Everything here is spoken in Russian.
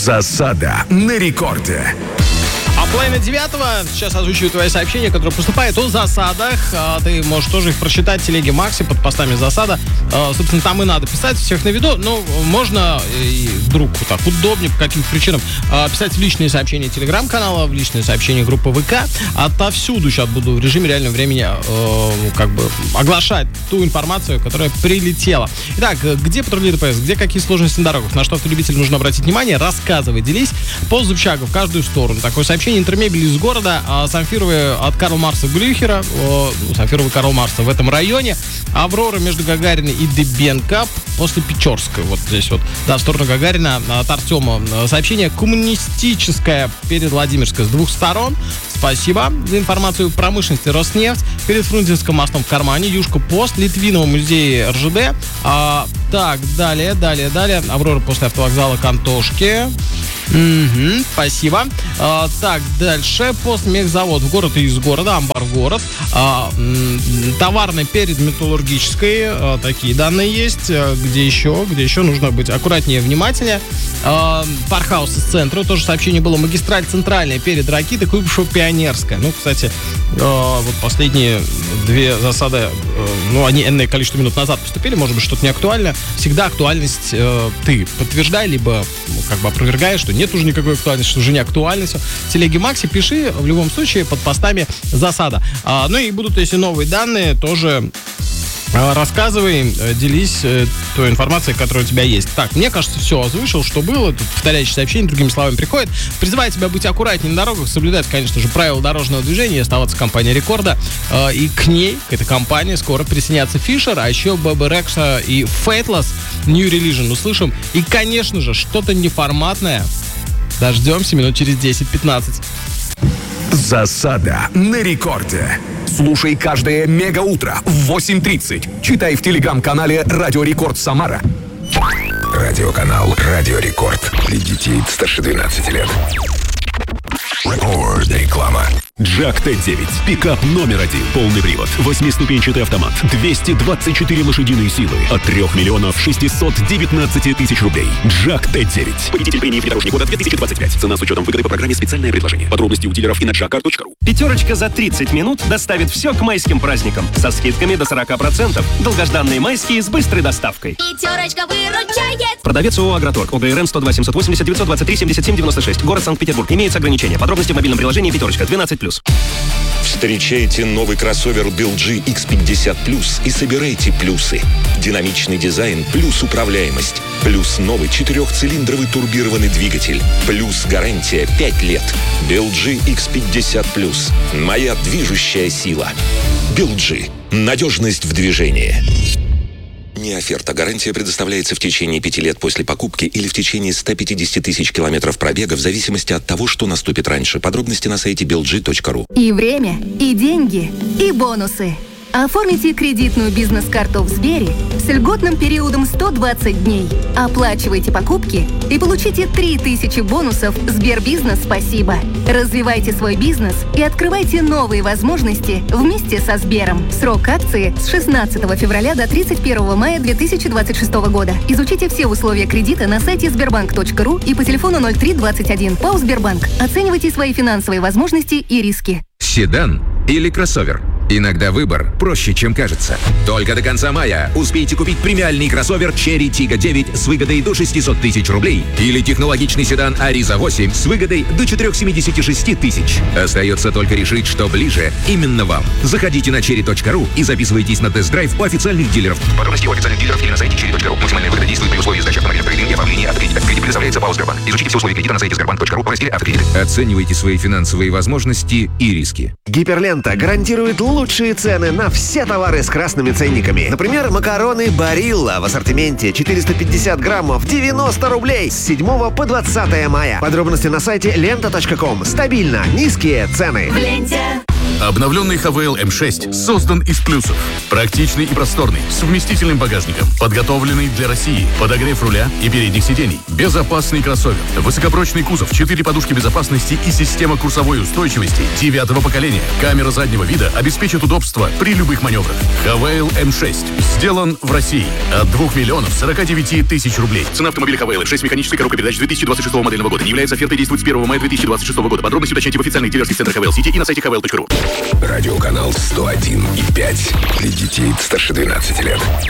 Засада на рекорде. А половина 9-го сейчас озвучиваю твои сообщения, которые поступают о засадах. Ты можешь тоже их прочитать в телеге Макси под постами засада. Собственно, там и надо писать, всех на виду. Но можно и вдруг так удобнее, по каким-то причинам, писать в личные сообщения телеграм-канала, в личные сообщения группы ВК. Отовсюду сейчас буду в режиме реального времени оглашать ту информацию, которая прилетела. Итак, где патрули ДПС, где какие сложности на дорогах, на что автолюбителям нужно обратить внимание, рассказывай, делись. По Зубчагу в каждую сторону. Такое сообщение. Интермебель из города, Самфировые от Карла Маркса Глюхера, Самфировый Карл Маркса в этом районе, Аврора между Гагариной и Дыбенко после Печорской, вот здесь вот, да, в сторону Гагарина, от Артема сообщение. Коммунистическое перед Владимирской с двух сторон. Спасибо за информацию. Промышленности Роснефть перед Фрунзенским мостом в кармане. Юшка пост, Литвиново музей РЖД. Так, далее. Аврора после автовокзала Кантошки. Спасибо. Так, дальше. Пост Мехзавод в город и из города. Амбар в город. Товарный перед Металлургической. Такие данные есть. Где еще нужно быть аккуратнее, внимательнее. Паркхаус из центра. Тоже сообщение было. Магистраль центральная перед Ракитой, Куйбышева, Пионерская. Ну, кстати, вот последние две засады, они энное количество минут назад поступили. Может быть, что-то не актуально. Всегда актуальность ты подтверждай, либо опровергаешь, что нет уже никакой актуальности, что уже не актуально все. В телеге Макси пиши в любом случае под постами засада. И будут, если новые данные, тоже рассказывай, делись той информацией, которая у тебя есть. Так, мне кажется, все озвучил, что было. Тут повторяющие сообщения, другими словами, приходит. Призываю тебя быть аккуратнее на дорогах, соблюдать, конечно же, правила дорожного движения, оставаться компанией рекорда. И к ней, к этой компании, скоро присоединятся Фишер, а еще Бэбэ Рекса и Fateless, New Religion услышим. И, конечно же, что-то неформатное. Дождемся минут через 10-15. Засада на рекорде. Слушай каждое мегаутро в 8:30. Читай в телеграм-канале Радио Рекорд Самара. Радиоканал Радио Рекорд. Для детей старше 12 лет. Реклама. Джак Т9. Пикап номер 1. Полный привод. 8-ступенчатый автомат. 224 лошадиные силы. От 3 619 000 рублей. Джак Т9. Победитель премии внедорожник года 2025. Цена с учетом выгоды по программе «Специальное предложение». Подробности у дилеров и на jackcar.ru. Пятерочка за 30 минут доставит все к майским праздникам. Со скидками до 40%. Долгожданные майские с быстрой доставкой. Пятерочка выручает. Продавец ООО «Агроторг». ОГРН 102 780 923 77 96. Город Санкт-Петербург. Имеется ограничения. Подробности в мобильном приложении «Пятерочка». 12+. Встречайте новый кроссовер BLG X50 Plus и собирайте плюсы. Динамичный дизайн плюс управляемость. Плюс новый 4-цилиндровый турбированный двигатель. Плюс гарантия 5 лет. BLG X50 Plus. Моя движущая сила. BLG. Надежность в движении. Не оферта. Гарантия предоставляется в течение 5 лет после покупки или в течение 150 тысяч километров пробега в зависимости от того, что наступит раньше. Подробности на сайте belg.ru. И время, и деньги, и бонусы. Оформите кредитную бизнес-карту в Сбере с льготным периодом 120 дней. Оплачивайте покупки и получите 3000 бонусов Сбербизнес «Спасибо». Развивайте свой бизнес и открывайте новые возможности вместе со Сбером. Срок акции с 16 февраля до 31 мая 2026 года. Изучите все условия кредита на сайте sberbank.ru и по телефону 0321. ПАО «Сбербанк». Оценивайте свои финансовые возможности и риски. Седан или кроссовер? Иногда выбор проще, чем кажется. Только до конца мая успейте купить премиальный кроссовер Cherry Tiggo 9 с выгодой до 600 тысяч рублей или технологичный седан Ariza 8 с выгодой до 476 тысяч. Остается только решить, что ближе именно вам. Заходите на cherry.ru и записывайтесь на тест-драйв у официальных дилеров. Подробности у официальных дилеров или на сайте cherry.ru. Максимальная выгода действует при условии сдачи автомобиля в трейдинг и оформления автокредита. Кредит предоставляется ПАО «Сбербанк». Изучите все условия кредита на сайте sberbank.ru в разделе «Автокредиты». Оценивайте свои финансовые возможности и риски. Гиперлента гарантирует лучшие цены на все товары с красными ценниками. Например, макароны Барилла в ассортименте 450 граммов 90 рублей с 7 по 20 мая. Подробности на сайте lenta.com. Стабильно низкие цены. В ленте. Обновленный Havail M6 создан из плюсов. Практичный и просторный, с вместительным багажником, подготовленный для России, подогрев руля и передних сидений, безопасный кроссовер, высокопрочный кузов, 4 подушки безопасности и система курсовой устойчивости 9-го поколения. Камера заднего вида обеспечит удобство при любых маневрах. Havail M6 сделан в России от 2 миллионов 49 тысяч рублей. Цена автомобиля Havail M6 механической коробкой передач 2026 модельного года. Не является офертой, действует с 1 мая 2026 года. Подробности уточните в официальных дилерских центрах Havail City и на сайте havail.ru. Радиоканал 101,5 для детей старше 12 лет.